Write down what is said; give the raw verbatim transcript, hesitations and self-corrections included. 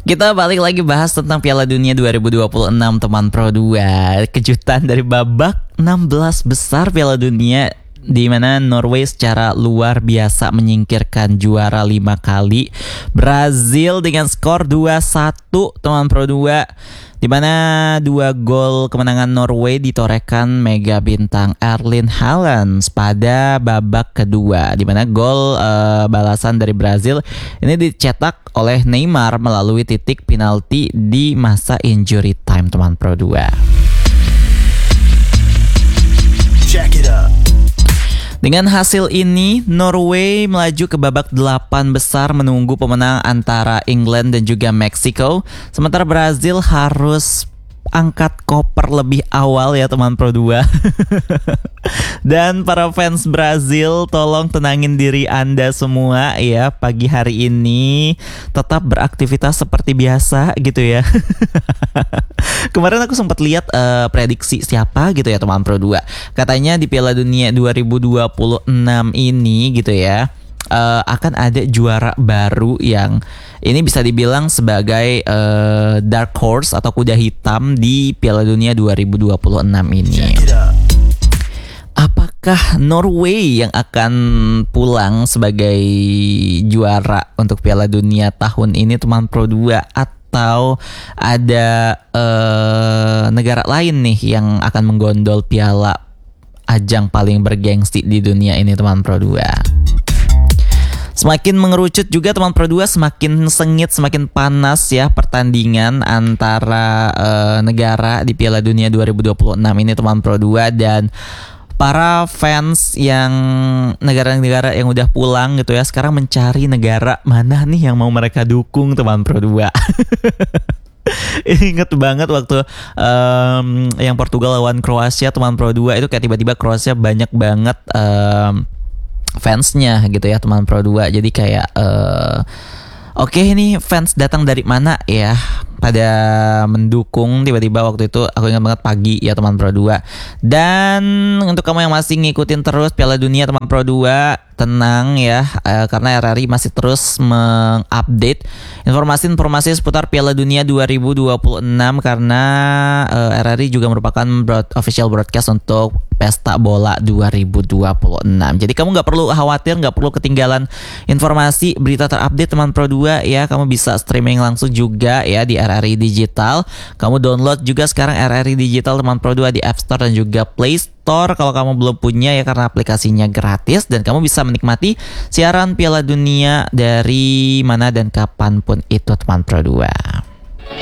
Kita balik lagi bahas tentang Piala Dunia dua ribu dua puluh enam teman Pro dua. Kejutan dari babak enam belas besar Piala Dunia, di mana Norway secara luar biasa menyingkirkan juara lima kali Brazil dengan skor dua satu teman Pro dua, di mana dua gol kemenangan Norway ditorehkan mega bintang Erling Haaland pada babak kedua, di mana gol uh, balasan dari Brazil ini dicetak oleh Neymar melalui titik penalti di masa injury time teman Pro dua. Check it out. Dengan hasil ini, Norway melaju ke babak delapan besar menunggu pemenang antara England dan juga Meksiko. Sementara Brazil harus angkat koper lebih awal ya teman Pro dua. Dan para fans Brazil, tolong tenangin diri Anda semua ya. Pagi hari ini tetap beraktivitas seperti biasa gitu ya. Kemarin aku sempat lihat uh, prediksi siapa gitu ya teman Pro dua. Katanya di Piala Dunia dua ribu dua puluh enam ini gitu ya, uh, akan ada juara baru yang ini bisa dibilang sebagai uh, dark horse atau kuda hitam di Piala Dunia dua ribu dua puluh enam ini. Apakah Norway yang akan pulang sebagai juara untuk Piala Dunia tahun ini teman Pro dua, atau ada uh, negara lain nih yang akan menggondol piala ajang paling bergengsi di dunia ini teman Pro dua? Semakin mengerucut juga teman Pro dua, semakin sengit, semakin panas ya pertandingan antara uh, negara di Piala Dunia dua ribu dua puluh enam ini teman Pro dua, dan para fans yang negara-negara yang udah pulang gitu ya, sekarang mencari negara mana nih yang mau mereka dukung teman Pro dua. Ingat banget waktu um, yang Portugal lawan Kroasia teman Pro dua, itu kayak tiba-tiba Kroasia banyak banget um, fansnya gitu ya teman Pro dua. Jadi kayak uh, oke okay, ini fans datang dari mana ya pada mendukung tiba-tiba waktu itu. Aku ingat banget pagi ya teman Pro dua. Dan untuk kamu yang masih ngikutin terus Piala Dunia teman Pro dua, tenang ya, uh, karena R R I masih terus mengupdate informasi-informasi seputar Piala Dunia dua ribu dua puluh enam, karena uh, R R I juga merupakan broad, official broadcast untuk Pesta Bola dua ribu dua puluh enam. Jadi kamu gak perlu khawatir, gak perlu ketinggalan informasi berita terupdate teman Pro dua ya. Kamu bisa streaming langsung juga ya di R R I Digital. Kamu download juga sekarang R R I Digital teman Pro dua di App Store dan juga Play Store kalau kamu belum punya ya, karena aplikasinya gratis. Dan kamu bisa menikmati siaran Piala Dunia dari mana dan kapanpun itu teman Pro dua.